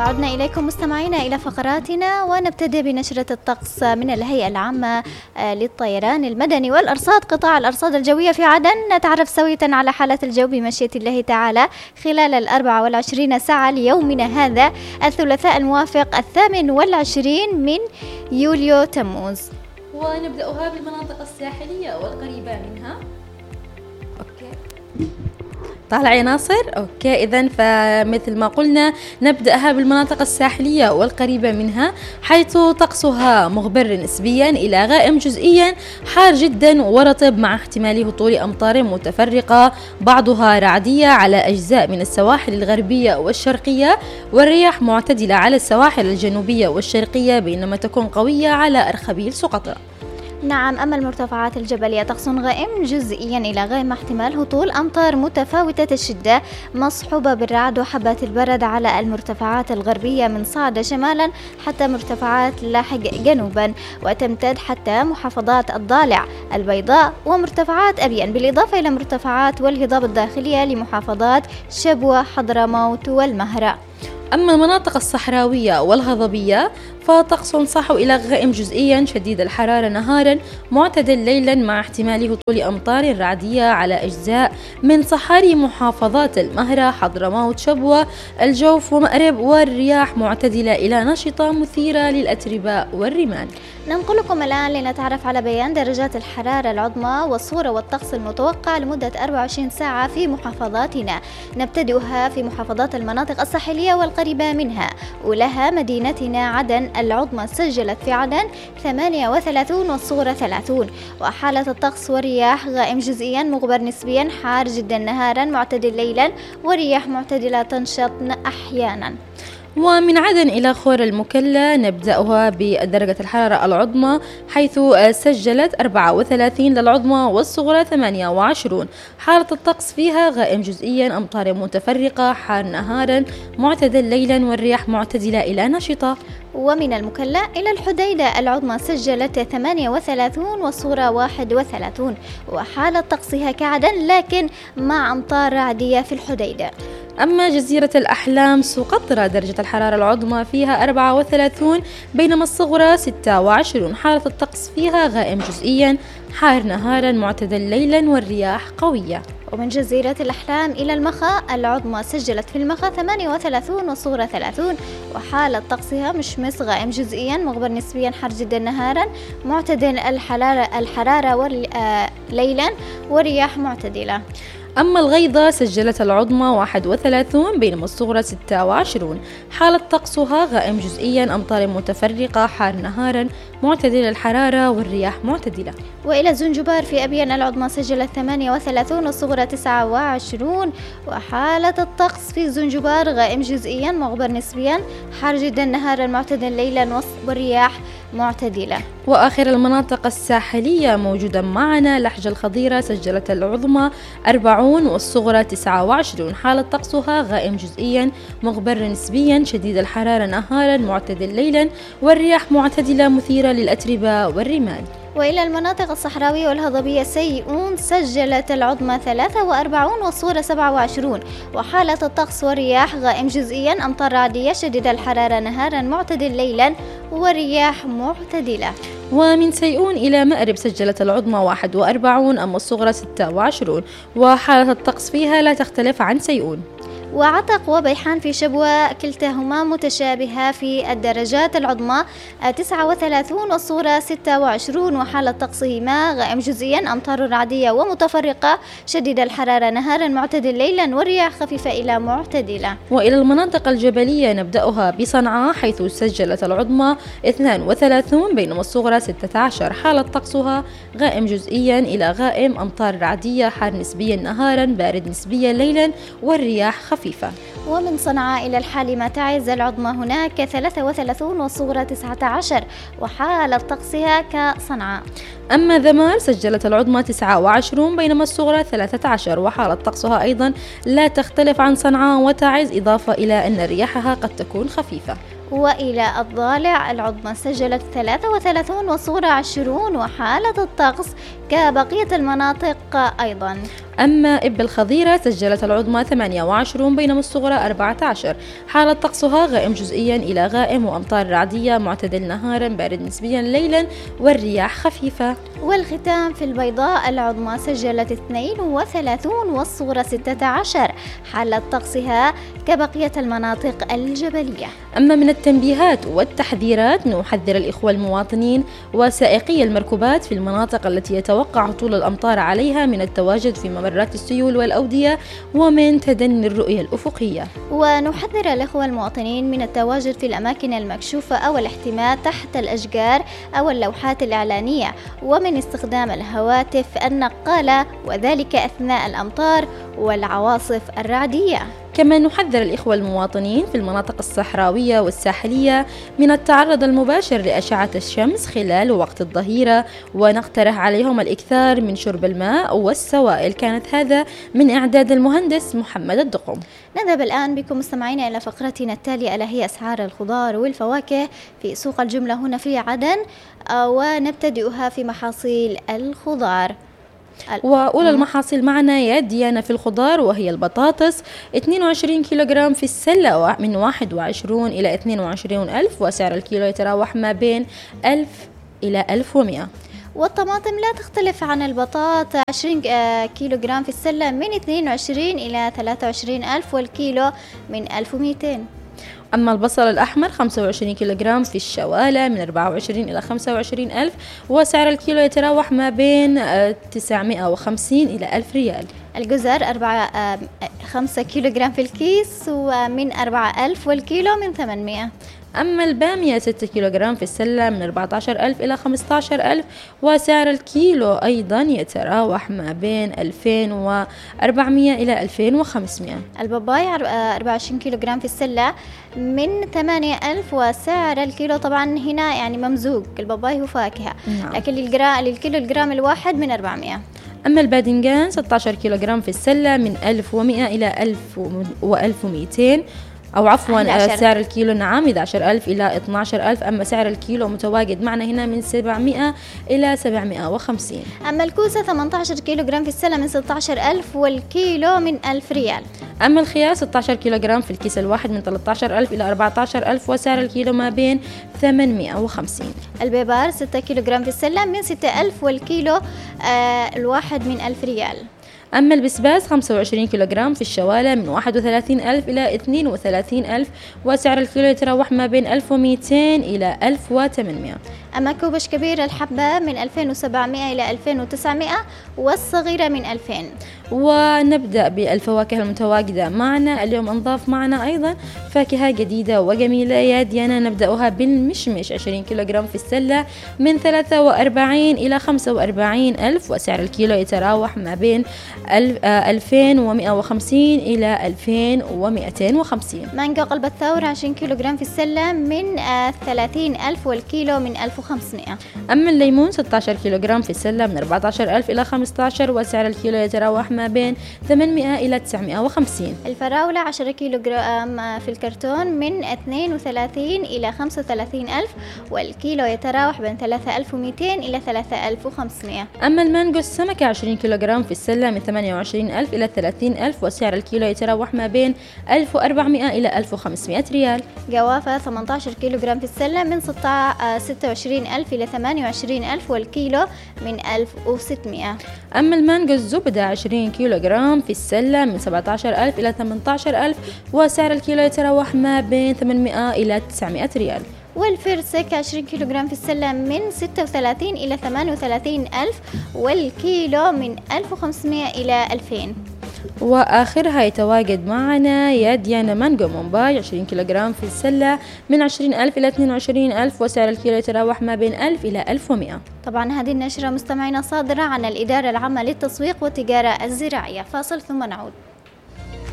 عدنا إليكم مستمعينا إلى فقراتنا، ونبتدئ بنشرة الطقس من الهيئة العامة للطيران المدني والأرصاد قطاع الأرصاد الجوية في عدن. نتعرف سوية على حالة الجو بمشيئة الله تعالى خلال 24 ساعة ليومنا هذا الثلاثاء الموافق 28 من يوليو تموز. ونبدأها بالمناطق الساحلية والقريبة منها. طالع يا ناصر؟ أوكي، إذن فمثل ما قلنا نبدأها بالمناطق الساحلية والقريبة منها، حيث طقسها مغبر نسبيا إلى غائم جزئيا، حار جدا ورطب مع احتمال هطول أمطار متفرقة بعضها رعدية على أجزاء من السواحل الغربية والشرقية، والرياح معتدلة على السواحل الجنوبية والشرقية بينما تكون قوية على أرخبيل سقطرى. نعم، أما المرتفعات الجبلية طقس غائم جزئيا إلى غائم احتمال هطول أمطار متفاوتة الشدة مصحوبة بالرعد وحبات البرد على المرتفعات الغربية من صعد شمالا حتى مرتفعات لاحق جنوبا، وتمتد حتى محافظات الضالع البيضاء ومرتفعات أبين، بالإضافة إلى مرتفعات والهضاب الداخلية لمحافظات شبوة حضرموت والمهرة. أما المناطق الصحراوية والهضبية فطقس صحو إلى غائم جزئيا شديد الحرارة نهارا معتدل ليلا مع احتمال هطول أمطار رعدية على أجزاء من صحاري محافظات المهرة حضرموت شبوة الجوف ومأرب، والرياح معتدلة إلى نشطة مثيرة للأتربة والرمال. ننقلكم الآن لنتعرف على بيان درجات الحرارة العظمى والصورة والطقس المتوقع لمدة 24 ساعة في محافظاتنا. نبتدئها في محافظات المناطق الساحلية والقريبة منها، ولها مدينتنا عدن العظمى سجلت في عدن 38 والصغرى 30، وحالة الطقس والرياح غائم جزئيا مغبر نسبيا حار جدا نهارا معتدل ليلا، ورياح معتدلة تنشط أحيانا. ومن عدن إلى خور المكلا نبدأها بدرجة الحرارة العظمى حيث سجلت 34 للعظمى والصغرى 28. حالة الطقس فيها غائم جزئيا أمطار متفرقة حار نهارا معتدل ليلا، والرياح معتدلة إلى نشطة. ومن المكلا إلى الحديدة العظمى سجلت 38 والصغرى 31، وحالة طقسها كعدن لكن مع أمطار رعدية في الحديدة. أما جزيرة الأحلام سقطرى درجة الحرارة العظمى فيها 34 بينما الصغرى 26. حالة الطقس فيها غائم جزئيا حار نهارا معتدل ليلا، والرياح قوية. ومن جزيرة الأحلام إلى المخا العظمى سجلت في المخا 38 والصغرى 30، وحالة طقسها مشمس غائم جزئيا مغبر نسبيا حار جدا نهارا معتدل الحرارة ليلا، ورياح معتدلة. أما الغيضة سجلت العظمى 31 بينما الصغرى 26. حالة طقسها غائم جزئيا أمطار متفرقة حار نهارا معتدل الحرارة، والرياح معتدلة. وإلى زنجبار في أبين العظمى سجلت 38 والصغرى 29، وحالة الطقس في زنجبار غائم جزئيا مغبر نسبيا حار جدا نهارا معتدل ليلا، والرياح معتدلة. وآخر المناطق الساحلية موجودة معنا لحج الخضيرة سجلت العظمى 40 والصغرى 29. حالة طقسها غائم جزئيا مغبر نسبيا شديد الحرارة نهارا معتدل ليلا، والرياح معتدلة مثيرة للأتربة والرمال. وإلى المناطق الصحراوية والهضبية سيئون سجلت العظمى 43 والصغرى 27، وحالة الطقس والرياح غائم جزئيا أمطار رعدية شديد الحرارة نهارا معتدل ليلا، ورياح معتدلة. ومن سيئون إلى مأرب سجلت العظمى 41 أما الصغرى 26، وحالة الطقس فيها لا تختلف عن سيئون. وعتق وبيحان في شبوة كلتاهما متشابهة في الدرجات العظمى 39 والصغرى 26، وحالة طقسهما غائم جزئيا أمطار رعدية ومتفرقة شديد الحرارة نهارا معتدل ليلا، والرياح خفيفة إلى معتدلة. وإلى المناطق الجبلية نبدأها بصنعاء حيث سجلت العظمى 32 بينما الصغرى 16. حالة طقسها غائم جزئيا إلى غائم أمطار رعدية حار نسبيا نهارا بارد نسبيا ليلا، والرياح خفيفة. ومن صنعاء إلى الحالمة تعز العظمى هناك 33 والصغرى 19، وحالة طقسها كصنعاء. أما ذمار سجلت العظمى 29 بينما الصغرى 13، وحالة طقسها أيضا لا تختلف عن صنعاء وتعز، إضافة إلى أن رياحها قد تكون خفيفة. وإلى الضالع العظمى سجلت 33 والصغرى 20، وحالة الطقس كبقية المناطق أيضا. أما إب الخضيرة سجلت العظمى 28 بينما الصغرى 14. حالة طقسها غائم جزئيا إلى غائم وأمطار رعدية معتدل نهارا بارد نسبيا ليلا والرياح خفيفة. والختام في البيضاء العظمى سجلت 32 والصغرى 16. حالة طقسها كبقية المناطق الجبلية. أما من التنبيهات والتحذيرات نحذر الإخوة المواطنين وسائقي المركوبات في المناطق التي يتوقع هطول الأمطار عليها من التواجد في ممرات السيول والأودية ومن تدني الرؤية الأفقية. ونحذر الإخوة المواطنين من التواجد في الأماكن المكشوفة أو الاحتماء تحت الأشجار أو اللوحات الإعلانية، ومن استخدام الهواتف النقالة وذلك أثناء الأمطار والعواصف الرعدية. كما نحذر الإخوة المواطنين في المناطق الصحراوية والساحلية من التعرض المباشر لأشعة الشمس خلال وقت الظهيرة، ونقترح عليهم الإكثار من شرب الماء والسوائل. كانت هذا من إعداد المهندس محمد الدقم. نذهب الآن بكم مستمعينا إلى فقرتنا التالية ألا هي أسعار الخضار والفواكه في سوق الجملة هنا في عدن، ونبتدئها في محاصيل الخضار. وأولى المحاصيل معنا يا ديانا في الخضار وهي البطاطس 22 كيلوغرام في السلة من 21 إلى 22 ألف، وسعر الكيلو يتراوح ما بين 1000 إلى 1100. والطماطم لا تختلف عن البطاط 20 كيلوغرام في السلة من 22 إلى 23 ألف، والكيلو من 1200. أما البصل الأحمر 25 كيلوغرام في الشوالة من 24 إلى 25 ألف، وسعر الكيلو يتراوح ما بين 950 إلى 1000 ريال. الجزر 5 كيلوغرام في الكيس ومن 4000، والكيلو من 800. أما البامية 6 كيلوغرام في السلة من 14,000 إلى 15,000، وسعر الكيلو أيضا يتراوح ما بين 2400 إلى 2500. الباباي 24 كيلوغرام في السلة من 8,000، وسعر الكيلو طبعا هنا يعني ممزوج، الباباي هو فاكهة. نعم. لكن للكيلو الجرام الواحد من 400. أما الباذنجان 16 كيلوغرام في السلة من 1100 إلى 1200، أو عفوا سعر الكيلو 11,000 إلى 12,000. أما سعر الكيلو متواجد معنا هنا من 700 إلى 750. أما الكوسة 18 كيلوغرام في السلة من 16,000، والكيلو من 1000 ريال. أما الخيار 16 كيلوغرام في الكيس الواحد من 13,000 إلى 14,000، وسعر الكيلو ما بين 850. البيبار 6 كيلوغرام في السلة من 6,000، والكيلو الواحد من 1000 ريال. أما البسباس 25 كيلوغرام في الشوالة من 31,000 إلى 32,000، وسعر الكيلو يتراوح ما بين 1200 إلى 1800. أما كوبش كبير الحبة من 2700 إلى 2900، والصغيرة من 2000. ونبدأ بالفواكه المتواجدة معنا اليوم. انضاف معنا أيضا فاكهة جديدة وجميلة يا ديانا، نبدأها بالمشمش 20 كيلوغرام في السلة من 43 إلى 45 ألف، وسعر الكيلو يتراوح ما بين 2150 إلى 2250. مانجو قلب الثور 20 كيلوغرام في السلة من 30,000، والكيلو من 1500. أما الليمون 16 كيلوغرام في السلة من 14,000 إلى 15، وسعر الكيلو يتراوح ما بين 800 إلى 950. الفراولة 10 كيلوغرام في الكرتون من 32 إلى 35,000، والكيلو يتراوح بين 3,200 إلى 3,500. أما المانجو السمكة 20 كيلوغرام في السلة من 28,000 إلى 30,000، وسعر الكيلو يتراوح ما بين 1,400 إلى 1,500 ريال. جوافة 18 كيلوغرام في السلة من 26,000 إلى 28,000، والكيلو من 1,600. أما المانجو الزبدة 20 كيلوغرام في السلة من 17,000 إلى 18,000، وسعر الكيلو يتراوح ما بين 800 إلى 900 ريال. والفرسك 20 كيلوغرام في السلة من 36 إلى 38,000، والكيلو من 1,500 إلى 2,000. وآخرها يتواجد معنا يا ديانا مانجو مومباي 20 كيلوغرام في السلة من 20,000 إلى 22,000، وسعر الكيلو يتراوح ما بين 1000 إلى 1100. طبعا هذه النشرة مستمعينا صادرة عن الإدارة العامة للتسويق والتجارة الزراعية. فاصل ثم نعود.